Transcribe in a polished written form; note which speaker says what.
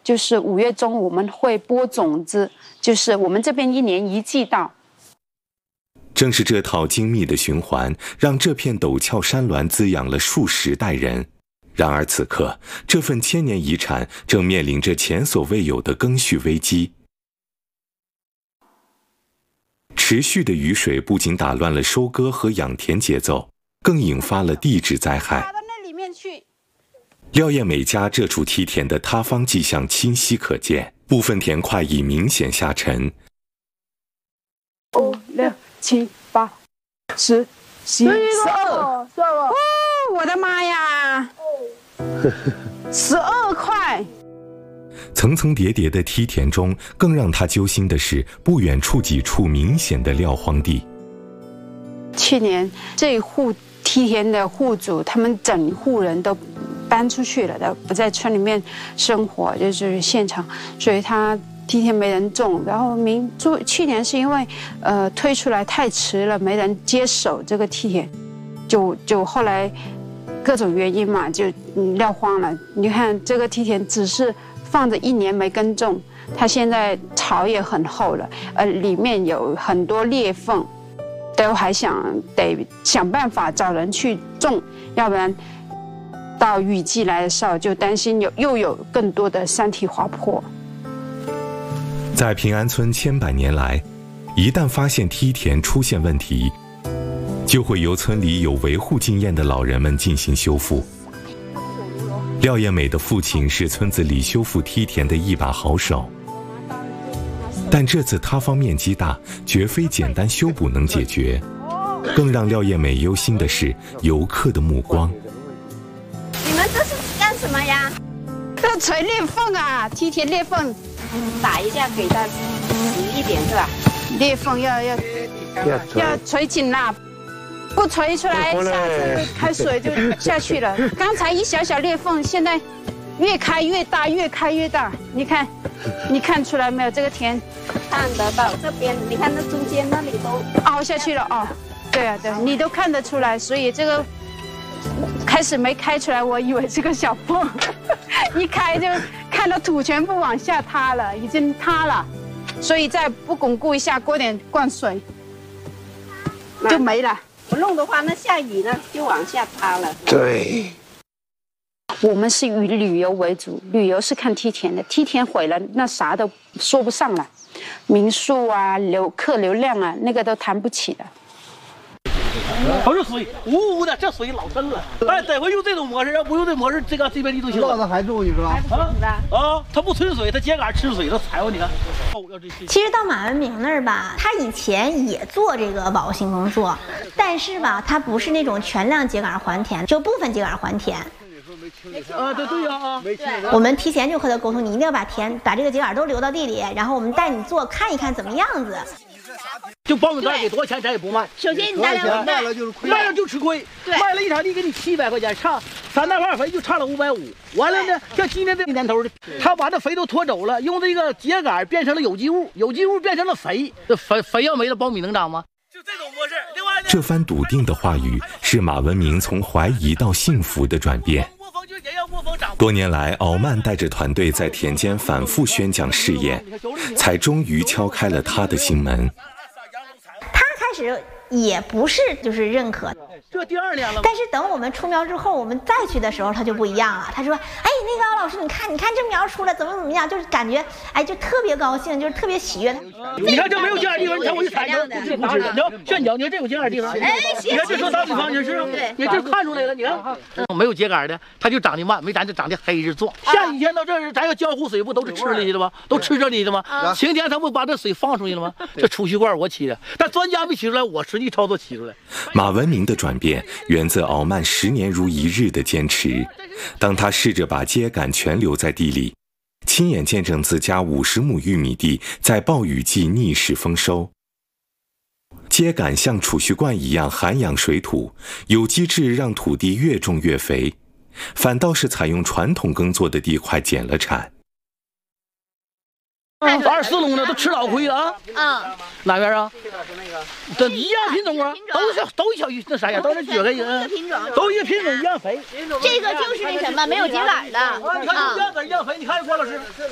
Speaker 1: 就是5月中我们会播种子，就是我们这边1年1季稻。
Speaker 2: 正是这套精密的循环，让这片陡峭山峦滋养了数10代人。然而此刻，这份千年遗产正面临着前所未有的更续危机。持续的雨水不仅打乱了收割和养田节奏，更引发了地质灾害。
Speaker 1: 爬到那里面去。
Speaker 2: 廖艳美家这处梯田的塌方迹象清晰可见，部分田块已明显下沉。
Speaker 1: 5、6、7、8、10、11、12。哦，我的妈呀！12块。
Speaker 2: 层层叠叠的梯田中，更让他揪心的是，不远处几处明显的撂荒地。
Speaker 1: 去年这一户梯田的户主，他们整户人都搬出去了的，不在村里面生活，就是现场，所以他梯田没人种。然后去年是因为推出来太迟了，没人接手这个梯田，就后来各种原因嘛，就撂荒了。你看这个梯田只是放着1年没耕种，它现在草也很厚了，里面有很多裂缝，都还得想办法找人去种，要不然到雨季来的时候就担心又有更多的山体滑坡。
Speaker 2: 在平安村千百年来，一旦发现梯田出现问题，就会由村里有维护经验的老人们进行修复。廖艳美的父亲是村子里修复梯田的一把好手，但这次塌方面积大，绝非简单修补能解决。更让廖艳美忧心的是游客的目光。
Speaker 3: 你们这是干什么呀？
Speaker 1: 这锤裂缝啊，梯田裂缝，
Speaker 3: 打一下给它紧一点是吧？
Speaker 1: 裂缝要锤紧了。不锤出来，下次开水就下去了。刚才一小小裂缝，现在越开越大，越开越大。你看，你看出来没有？这个田
Speaker 3: 看得到这边，你看那中间那里都
Speaker 1: 凹下去了哦。对啊，对，你都看得出来。所以这个开始没开出来，我以为是个小缝，一开就看到土全部往下塌了，已经塌了。所以再不巩固一下，过点灌水就没了。
Speaker 3: 不弄的话，那下雨呢就往下塌了。
Speaker 4: 对，
Speaker 1: 我们是以旅游为主，旅游是看梯田的，梯田毁了，那啥都说不上了，民宿啊、客流量啊，那个都谈不起的。
Speaker 5: 都是水，呜呜的，这水老深了。哎，得会用这种模式，要不用这模式，这边地都行。
Speaker 4: 浪子还住，你说？
Speaker 5: 它不存水，它秸秆吃水，它踩过你看。
Speaker 6: 其实到马文明那儿吧，他以前也做这个保护性工作，但是吧，他不是那种全量秸秆还田，就部分秸秆还田。
Speaker 5: 对呀
Speaker 6: 我们提前就和他沟通，你一定要把这个秸秆都留到地里，然后我们带你做，看一看怎么样子。
Speaker 5: 就苞米杆给多少钱咱也不卖。
Speaker 3: 首先你带来我
Speaker 4: 卖了就是亏，
Speaker 5: 卖了就吃亏。卖了一场地给你700块钱，差3袋化肥就差了550。完了呢，像今年这个年头的，他把这肥都拖走了，用这个秸秆变成了有机物，有机物变成了肥，这肥要没了，苞米能长吗？就这种模式。另外呢，
Speaker 2: 这番笃定的话语是马文明从怀疑到信服的转变。多年来，敖曼带着团队在田间反复宣讲试验，才终于敲开了他的心门。
Speaker 6: 他开始也不是就是认可，
Speaker 5: 这第2年了。
Speaker 6: 但是等我们出苗之后，我们再去的时候，他就不一样了。他说：“哎，那个敖老师，你看这苗出来怎么样？就是感觉哎，就特别高兴，就是特别喜悦。”
Speaker 5: 你看这没有秸秆地方，你看我一踩着，不是炫脚，你看这有秸秆地方。
Speaker 3: 哎，
Speaker 5: 你看这说打比方，你是你这看出来了，你看没有秸秆的，它就长得慢，没咱就长得黑着壮。下雨天到这儿，咱要浇湖水，不都是吃里去的吗？都吃这里的吗？晴天他不把这水放出去了吗？这储蓄罐我起的，但专家没起出来，我实际操作起出来。
Speaker 2: 马文明的转变源自敖曼10年如一日的坚持。当他试着把秸秆全留在地里，亲眼见证自家50亩玉米地在暴雨季逆势丰收。秸秆像储蓄罐一样涵养水土，有机质让土地越种越肥，反倒是采用传统耕作的地块减了产。
Speaker 5: 24垄的都吃老亏了啊！哪边啊？这一样品种啊，都小那啥呀，都是撅开
Speaker 3: 品种，
Speaker 5: 都一个品种一样肥。
Speaker 3: 这个就是那什么没有秸秆的。
Speaker 5: 你看一样秆一样肥，你看郭老师。